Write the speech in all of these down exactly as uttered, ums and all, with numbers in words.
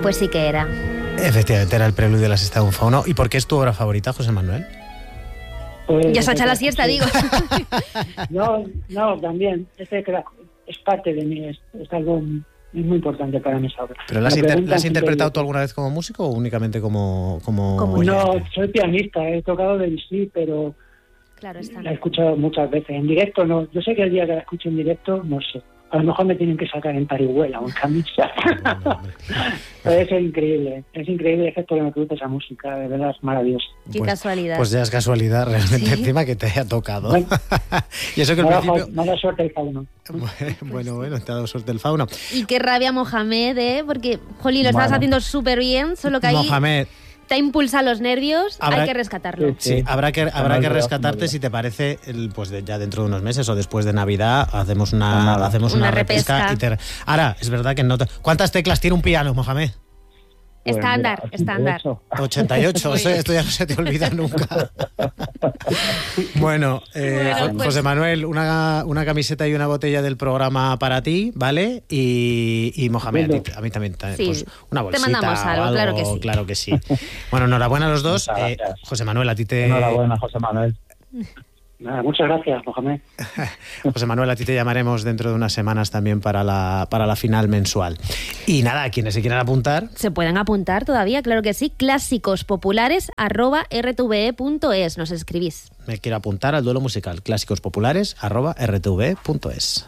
Pues sí que era. Efectivamente, era el preludio de la sexta de un fauno. ¿Y por qué es tu obra favorita, José Manuel? Pues, Ya se ha echado la siesta, sí. digo. No, no, también. Este crack es parte de mí, es, es algo es muy importante para mis obras. ¿Pero la has, Me inter- preguntan la has siempre- interpretado tú alguna vez como músico o únicamente como, como, Como oyente? No, soy pianista, he tocado de sí, pero Claro, está. la he escuchado muchas veces. En directo no. Yo sé que el día que la escuche en directo, no sé. A lo mejor me tienen que sacar en parihuela o en camisa. Pero es increíble, es increíble el efecto que me produce esa música, de verdad es maravilloso. Qué Pues- casualidad. Pues ya es casualidad realmente Sí. encima que te haya tocado. Bueno. Y eso que Me al ha dado- principio... me ha dado suerte el fauno. Bueno, bueno, te ha dado suerte el fauno. Y qué rabia Mohamed, ¿eh? Porque, jolín, lo estabas Bueno. haciendo súper bien, solo que ahí Mohamed, te impulsa los nervios, Habrá- hay que rescatarlo. sí, Sí. habrá que, habrá me que ha olvidado, rescatarte me ha si te parece, el, pues de- ya dentro de unos meses o después de Navidad hacemos Pues una, nada. hacemos Una una, repesca. repesca. Y te... Ahora, es verdad que no te... ¿Cuántas teclas tiene un piano, Mohamed? Estándar, Pues mira, estándar. ochenta y ocho. ochenta y ocho, Muy eso- bien. esto ya no se te olvida nunca. Bueno, eh, Bueno, Jo- pues- José Manuel, una, una camiseta y una botella del programa para ti, ¿vale? Y, y Mohamed, a, ti- a mí también, también, Sí, pues una te bolsita mandamos o algo, claro que sí. claro que sí. Bueno, enhorabuena a los dos. Muchas Eh, gracias. José Manuel, a ti te... Enhorabuena, José Manuel. Nada, muchas gracias, Mohamed. José Manuel, a ti te llamaremos dentro de unas semanas también para la, para la final mensual. Y nada, quienes se quieran apuntar, Se pueden apuntar todavía, claro que sí. Clásicos populares arroba r t v e punto es. Nos escribís. me quiero apuntar al duelo musical clásicos populares arroba r t v punto es.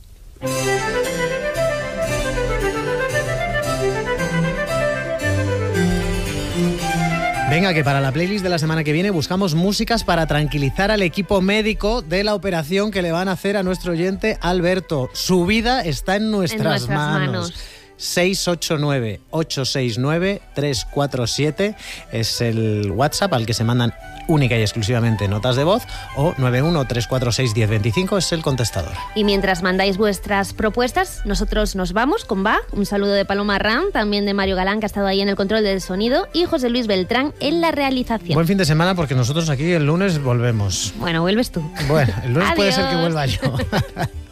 Venga, que para la playlist de la semana que viene buscamos músicas para tranquilizar al equipo médico de la operación que le van a hacer a nuestro oyente Alberto. Su vida está en nuestras, En nuestras manos. manos. seis ocho nueve, ocho seis nueve, tres cuatro siete es el WhatsApp al que se mandan única y exclusivamente notas de voz, o nueve uno tres cuatro seis uno cero dos cinco es el contestador. Y mientras mandáis vuestras propuestas, nosotros nos vamos con Va. Un saludo de Paloma Ram, también de Mario Galán, que ha estado ahí en el control del sonido, y José Luis Beltrán en la realización. Buen fin de semana porque nosotros aquí el lunes volvemos. Bueno, vuelves tú. Bueno, el lunes puede ser que Adiós. vuelva yo.